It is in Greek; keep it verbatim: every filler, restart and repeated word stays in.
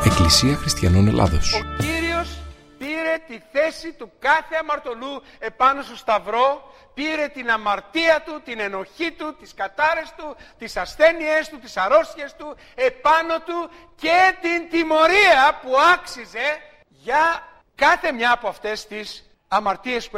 Εκκλησία Χριστιανών Ελλάδος. Ο Κύριος πήρε τη θέση του κάθε αμαρτωλού επάνω στο σταυρό, πήρε την αμαρτία του, την ενοχή του, τις κατάρες του, τις ασθένειές του, τις αρρώστιες του επάνω του και την τιμωρία που άξιζε για κάθε μια από αυτές τις αμαρτίες που